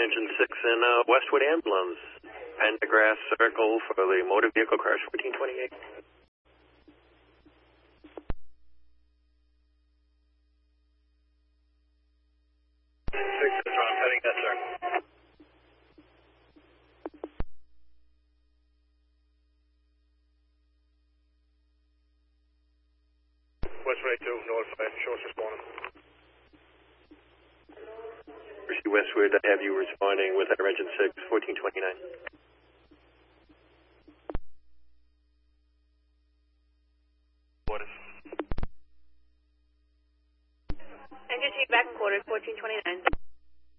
Engine 6 in Westwood Ambulance. Pendergrass Circle for the motor vehicle crash, 1428. 6 is Ron, heading that circle. Westwood 82, notified, short responding. Mercy Westwood, I have you responding with our Engine 6, 1429. Engine 2 back and quarter, 1429.